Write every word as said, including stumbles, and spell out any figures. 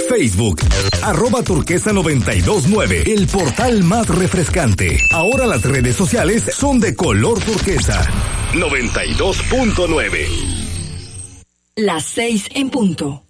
Facebook, arroba turquesa noventa y dos nueve, el portal más refrescante. Ahora las redes sociales son de color turquesa. noventa y dos punto nueve. Las seis en punto.